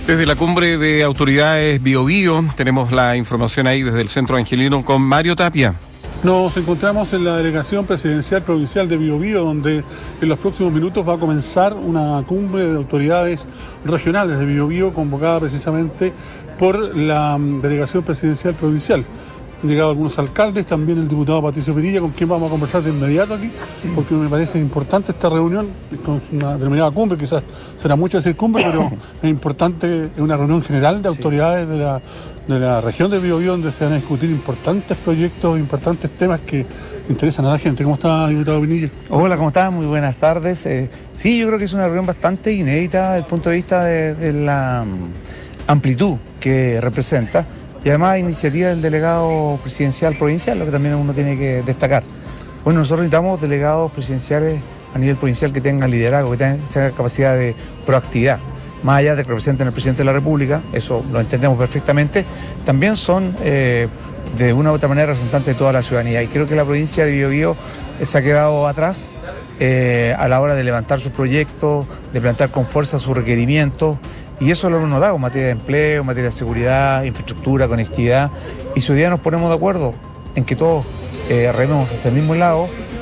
Desde la cumbre de autoridades Biobío, tenemos la información ahí desde el Centro Angelino con Mario Tapia. Nos encontramos en la delegación presidencial provincial de Biobío, donde en los próximos minutos va a comenzar una cumbre de autoridades regionales de Biobío, convocada precisamente por la delegación presidencial provincial. Han llegado algunos alcaldes, también el diputado Patricio Pirilla, con quien vamos a conversar de inmediato aquí, porque me parece importante esta reunión, con una determinada cumbre, quizás será mucho decir cumbre, pero es importante, es una reunión general de autoridades de la región de Biobío, donde se van a discutir importantes proyectos, importantes temas que interesan a la gente. ¿Cómo está, diputado Pinilla? Hola, ¿cómo estás? Muy buenas tardes. Sí, yo creo que es una reunión bastante inédita desde el punto de vista de la amplitud que representa. Y además iniciativa del delegado presidencial provincial, lo que también uno tiene que destacar. Bueno, nosotros necesitamos delegados presidenciales a nivel provincial que tengan liderazgo, que tengan capacidad de proactividad. Más allá de que representen al presidente de la República, eso lo entendemos perfectamente, también son de una u otra manera representantes de toda la ciudadanía. Y creo que la provincia de Biobío se ha quedado atrás a la hora de levantar sus proyectos, de plantear con fuerza sus requerimientos. Y eso lo hemos dado en materia de empleo, en materia de seguridad, infraestructura, conectividad. Y si hoy día nos ponemos de acuerdo en que todos rememos hacia el mismo lado,